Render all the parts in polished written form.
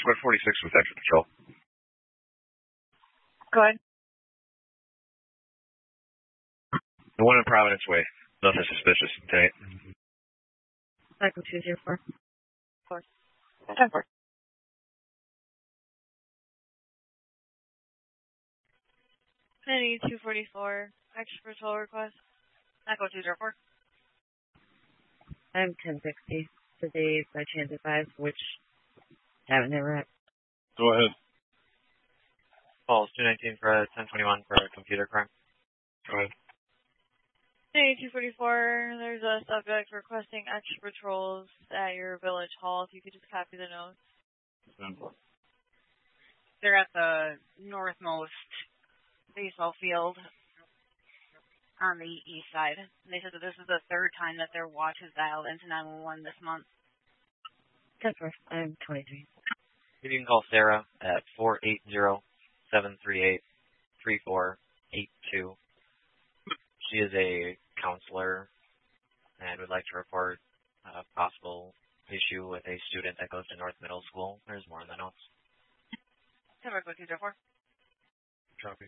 Squad 46 with extra patrol. Go ahead. The one in Providence Way. Nothing suspicious. Okay. Echo 204. 10-4. Kennedy 244. Extra patrol request. Echo 204. I'm 1060. Today by Transit 5, which I haven't never had. Go ahead. Calls 219 for 1021 for a computer crime. Go ahead. Kennedy 244. There's a subject requesting extra patrols at your village hall. If you could just copy the notes. They're at the northmost baseball field on the east side. They said that this is the third time that their watch has dialed into 911 this month. 10-4. I'm 23. You can call Sarah at 480-738-3482. She is a counselor and would like to report a possible issue with a student that goes to North Middle School. There's more in the notes. 10-4, 204. Copy.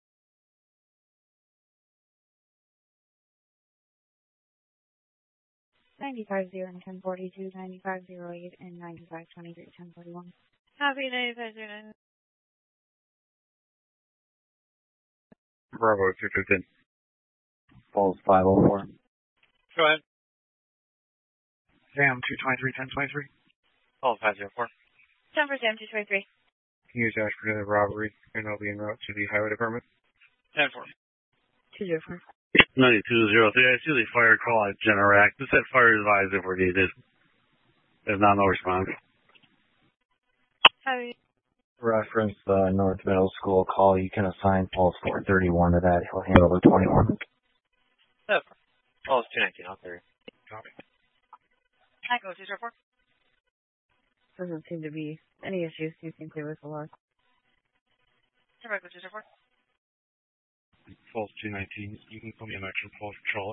$95.0 and 1042, $95.08 and $95.23, 1041. Copy 9509. Bravo 215. Falls 504. Go ahead. Sam 223, 1023. Call 504. 10 for Sam 223. Can you use Ashford in the robbery and I'll be en route to the highway department? 10-4. 204. 9203. I see the fire call at Generac. Just set fire advised if we're needed. If not, no response. Copy. Reference the North Middle School call. You can assign Pulse 431 to that. He'll handle the 21. Calls 219. I'll clear. Copy. Echo 204. Doesn't seem to be any issues. You can clear with the log. 10-4, 204. Falls 219. You can put me on extra patrol